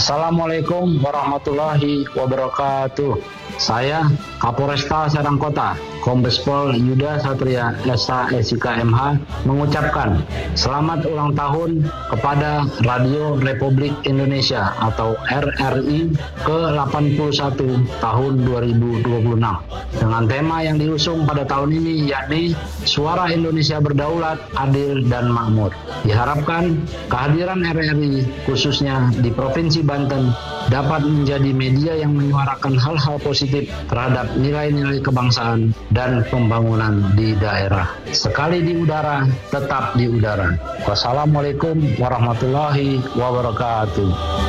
Assalamualaikum warahmatullahi wabarakatuh. Saya Kapolresta Serang Kota, Kombes Pol Yuda Satria SH MH mengucapkan selamat ulang tahun kepada Radio Republik Indonesia atau RRI ke-81 tahun 2026 dengan tema yang diusung pada tahun ini yakni Suara Indonesia Berdaulat, Adil dan Makmur. Diharapkan kehadiran RRI khususnya di Provinsi Banten dapat menjadi media yang menyuarakan hal-hal positif terhadap nilai-nilai kebangsaan dan pembangunan di daerah. Sekali di udara, tetap di udara. Wassalamualaikum warahmatullahi wabarakatuh.